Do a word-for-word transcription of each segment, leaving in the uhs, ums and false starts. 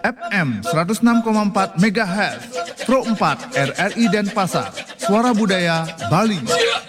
F M seratus enam koma empat megahertz, Pro empat R R I Denpasar, Suara Budaya Bali.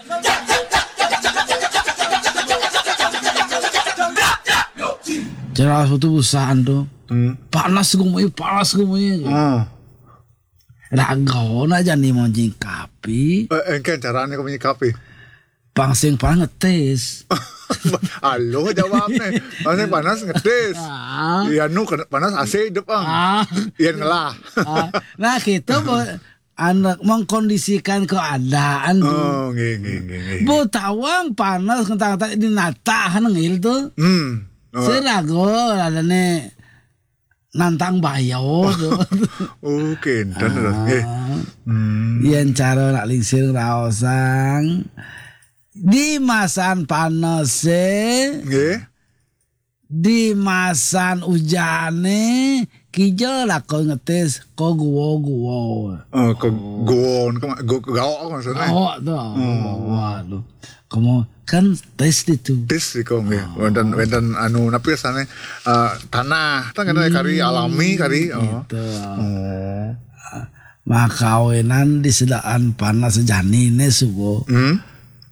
Cara suatu usahaan tuh hmm. panas gumui panas gumui. Hmm. Ragau na jani mau jingkapi. Eh, engke caranya kau menyikapi. Pangsing panas ngetes. Halo jawabnya. Pangsing panas ngetes. Iya nu panas A C hidup ang. Iya ngelah. Nah kita anak mengkondisikan keadaan tuh. Oh, nggih nggih nggih. Bu tawang panas kentang-kentang di natahan ngil tuh. Hmm. Oh. Serago ada nih nantang bayo tuh. Oke, dan terus nggih. Hmm. Yen cara nak lingsir raosang di masan panas e. Nggih. Di masan ujane kijel lah kau ngetes kau guo-guo. Oh, kau guo, kau gao maksudnya. Oh, tuh. Waduh. Kamu kan tes itu. Tes kau nggih. Dan dan anu napi sana uh, tanah, kan kena kari alami kari. Oh. Gitu. Oh. Makawenan di sedaan panas janine subo. Hmm?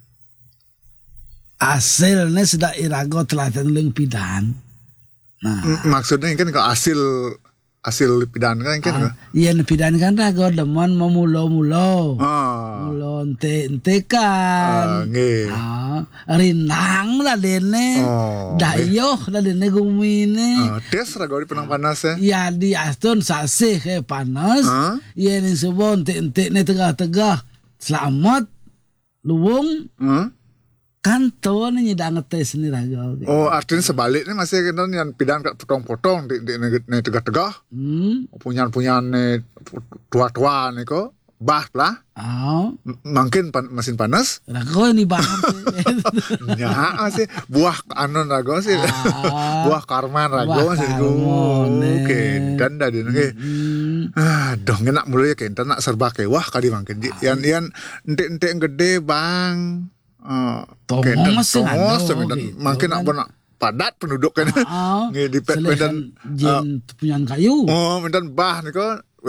Hasilnya sudah irago telaten leng pidan. Nah, M- maksudnya kan kalau hasil hasil pidan kan kan. Iya pidan kan rago demen memulo-mulo. Ah. Mulo ente-ente kan. Ah, nggih. Ah, rinang lah dene. Oh, dayoh lah dene gumine. Ah, tes rago di penang panas ya. Ya di aston sasih kayak panas. Ah? Iya ni sebon ente-ente ni tegah-tegah. Selamat luwung. Hmm? Kan tuh nih nyedang ngetes nih raga. Oh, artinya sebaliknya masih kan yang pidan potong-potong di di nih tegah-tegah. Hmm. Punya-punya nih tua-tua nih kok bah lah. Oh. M- mungkin pan, mesin panas. Raga ini banget. Ya sih buah anon raga sih. Ah, buah karman raga sih. Oke, dan dari nih. Ah, dong enak mulai kayak nak serba kayak wah kali mungkin. Yang yang ente-ente yang gede bang. Uh, Tongos sih kan makin nak benak padat penduduk kan uh, di pet medan jen punya kayu oh medan bah nih kok